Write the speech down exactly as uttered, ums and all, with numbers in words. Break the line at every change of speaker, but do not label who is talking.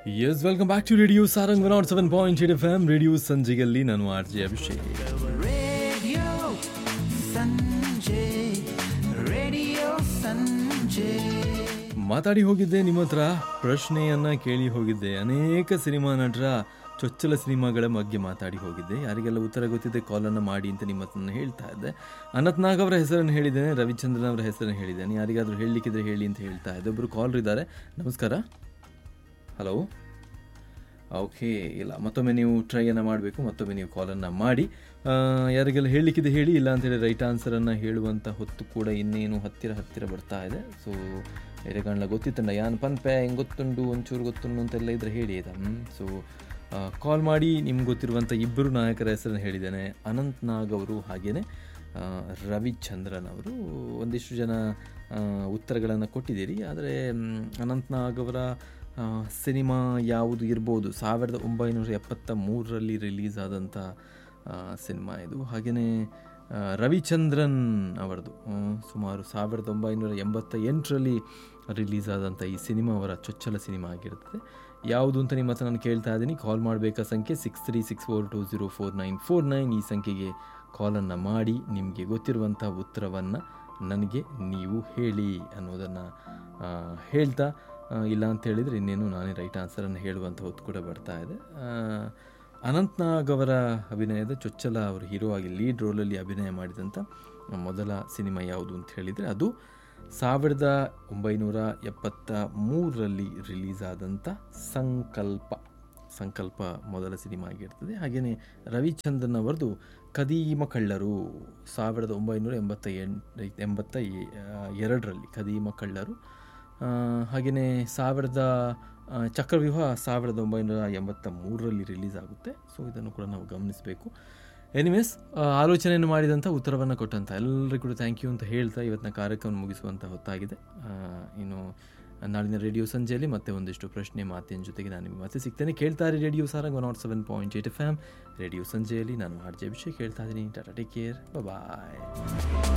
S welcome back to radio Sarang one not seven point eight F M radio ಸಂಜೆಯಲ್ಲಿ ನಾನು R J Abhishek.
Radio ಸಂಜೆ radio ಸಂಜೆ
ಮಾತಾಡಿ ಹೋಗಿದ್ದೆ, ನಿಮ್ಮ ಹತ್ರ ಪ್ರಶ್ನೆಯನ್ನು ಕೇಳಿ ಹೋಗಿದ್ದೆ. ಅನೇಕ ಸಿನಿಮಾ ನಟರ ಚೊಚ್ಚಲ ಸಿನಿಮಾಗಳ ಬಗ್ಗೆ ಮಾತಾಡಿ ಹೋಗಿದ್ದೆ. ಯಾರಿಗೆಲ್ಲ ಉತ್ತರ ಗೊತ್ತಿದೆ ಕಾಲನ್ನು ಮಾಡಿ ಅಂತ ನಿಮ್ಮ ಹತ್ರ ಹೇಳ್ತಾ ಇದ್ದೆ. ಅನಂತ್ ನಾಗ್ ಅವರ ಹೆಸರನ್ನು ಹೇಳಿದ್ದೇನೆ, ರವಿಚಂದ್ರನ್ ಅವರ ಹೆಸರನ್ನು ಹೇಳಿದ್ದೇನೆ. ಯಾರಿಗಾದರೂ ಹೇಳಲಿಕ್ಕಿದ್ರೆ ಹೇಳಿ ಅಂತ ಹೇಳ್ತಾ ಇದ್ದೆ. ಒಬ್ಬರು ಕಾಲರ್ ಇದ್ದಾರೆ. ನಮಸ್ಕಾರ. ಹಲೋ. ಓಕೆ, ಇಲ್ಲ, ಮತ್ತೊಮ್ಮೆ ನೀವು ಟ್ರೈಯನ್ನು ಮಾಡಬೇಕು, ಮತ್ತೊಮ್ಮೆ ನೀವು ಕಾಲನ್ನು ಮಾಡಿ. ಯಾರಿಗೆಲ್ಲ ಹೇಳಲಿಕ್ಕಿದೆ ಹೇಳಿ, ಇಲ್ಲ ಅಂತೇಳಿ ರೈಟ್ ಆನ್ಸರನ್ನು ಹೇಳುವಂಥ ಹೊತ್ತು ಕೂಡ ಇನ್ನೇನು ಹತ್ತಿರ ಹತ್ತಿರ ಬರ್ತಾ ಇದೆ. ಸೊ ಎರೆಗಾಣ್ಲ ಗೊತ್ತಿತ್ತಂಡ ಯಾನ್ ಪನ್ಪೆ ಹೆಂಗೆ ಗೊತ್ತುಂಡು ಒಂಚೂರು ಗೊತ್ತುಂಡು ಅಂತೆಲ್ಲ ಇದ್ರೆ ಹೇಳಿ ಆಯ್ತಾ. ಸೊ ಕಾಲ್ ಮಾಡಿ ನಿಮ್ಗೆ ಗೊತ್ತಿರುವಂಥ ಇಬ್ಬರು ನಾಯಕರ ಹೆಸರನ್ನು ಹೇಳಿದ್ದೇನೆ, ಅನಂತ್ ನಾಗ್ ಅವರು ಹಾಗೆಯೇ ರವಿಚಂದ್ರನ್ ಅವರು. ಒಂದಿಷ್ಟು ಜನ ಉತ್ತರಗಳನ್ನು ಕೊಟ್ಟಿದ್ದೀರಿ. ಆದರೆ ಅನಂತ್ ನಾಗ್ ಅವರ ಸಿನಿಮಾ ಯಾವುದು ಇರ್ಬೋದು, ಸಾವಿರದ ಒಂಬೈನೂರ ಎಪ್ಪತ್ತ ಮೂರರಲ್ಲಿ ರಿಲೀಸ್ ಆದಂಥ ಸಿನಿಮಾ ಇದು. ಹಾಗೆಯೇ ರವಿಚಂದ್ರನ್ ಅವರದು ಸುಮಾರು ಸಾವಿರದ ಒಂಬೈನೂರ ಎಂಬತ್ತ ಎಂಟರಲ್ಲಿ ರಿಲೀಸ್ ಆದಂಥ ಈ ಸಿನಿಮಾ ಅವರ ಚೊಚ್ಚಲ ಸಿನಿಮಾ ಆಗಿರ್ತದೆ. ಯಾವುದು ಅಂತ ನಿಮ್ಮ ಹತ್ರ ನಾನು ಕೇಳ್ತಾ ಇದ್ದೀನಿ. ಕಾಲ್ ಮಾಡಬೇಕಾ ಸಂಖ್ಯೆ six three six four to zero four nine four nine ಈ ಸಂಖ್ಯೆಗೆ ಕಾಲನ್ನು ಮಾಡಿ ನಿಮಗೆ ಗೊತ್ತಿರುವಂಥ ಉತ್ತರವನ್ನು ನನಗೆ ನೀವು ಹೇಳಿ ಅನ್ನೋದನ್ನು ಹೇಳ್ತಾ, ಇಲ್ಲ ಅಂತ ಹೇಳಿದರೆ ಇನ್ನೇನು ನಾನೇ ರೈಟ್ ಆನ್ಸರನ್ನು ಹೇಳುವಂಥ ಹೊತ್ತು ಕೂಡ ಬರ್ತಾ ಇದೆ. ಅನಂತ್ ನಾಗ್ ಅವರ ಅಭಿನಯದ ಚೊಚ್ಚಲ ಅವರು ಹೀರೋ ಆಗಿ ಲೀಡ್ ರೋಲಲ್ಲಿ ಅಭಿನಯ ಮಾಡಿದಂಥ ಮೊದಲ ಸಿನಿಮಾ ಯಾವುದು ಅಂತ ಹೇಳಿದರೆ ಅದು ಸಾವಿರದ ಒಂಬೈನೂರ ಎಪ್ಪತ್ತ ಮೂರರಲ್ಲಿ ರಿಲೀಸ್ ಆದಂಥ ಸಂಕಲ್ಪ. ಸಂಕಲ್ಪ ಮೊದಲ ಸಿನಿಮಾ ಆಗಿರ್ತದೆ. ಹಾಗೆಯೇ ರವಿಚಂದ್ರನ್ ಅವರದು ಕದೀಮ ಕಳ್ಳರು ಸಾವಿರದ ಒಂಬೈನೂರ ಎಂಬತ್ತ ಎಂಟು ಎಂಬತ್ತ ಎರಡರಲ್ಲಿ ಕದೀಮ ಕಳ್ಳರು. ಹಾಗೆಯೇ ಸಾವಿರದ ಚಕ್ರವ್ಯೂಹ ಸಾವಿರದ ಒಂಬೈನೂರ ಎಂಬತ್ತ ಮೂರರಲ್ಲಿ ರಿಲೀಸ್ ಆಗುತ್ತೆ. ಸೊ ಇದನ್ನು ಕೂಡ ನಾವು ಗಮನಿಸಬೇಕು. ಎನಿವೇಸ್, ಆಲೋಚನೆಯನ್ನು ಮಾಡಿದಂಥ ಉತ್ತರವನ್ನು ಕೊಟ್ಟಂಥ ಎಲ್ಲರಿಗೂ ಕೂಡ ಥ್ಯಾಂಕ್ ಯು ಅಂತ ಹೇಳ್ತಾ ಇವತ್ತಿನ ಕಾರ್ಯಕ್ರಮ ಮುಗಿಸುವಂಥ ಹೊತ್ತಾಗಿದೆ. ಇನ್ನು ನಾಳಿನ ರೇಡಿಯೋ ಸಂಜೆಯಲ್ಲಿ ಮತ್ತೆ ಒಂದಿಷ್ಟು ಪ್ರಶ್ನೆ ಮಾತಿನ ಜೊತೆಗೆ ನಾನು ನಿಮಗೆ ಮತ್ತೆ ಸಿಗ್ತೇನೆ. ಕೇಳ್ತಾರೆ radio Sarang one not seven point eight F M radio ಸಂಜೆಯಲ್ಲಿ. ನಾನು ಆರ್ ಜೆ ಅಭಿಷೇಕ್ ಹೇಳ್ತಾ ಇದ್ದೀನಿ. ಟಾಟಾ, ಟೇಕ್ ಕೇರ್, ಬಾಯ್.